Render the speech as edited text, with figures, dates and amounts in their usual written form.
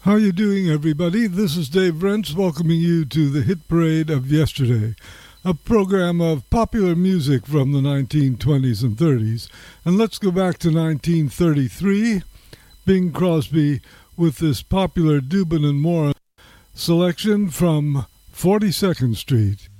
How you doing, everybody? This is Dave Rentz welcoming you to the Hit Parade of Yesterday, a program of popular music from the 1920s and 30s. And let's go back to 1933, Bing Crosby with this popular Dubin and Moore selection from 42nd Street.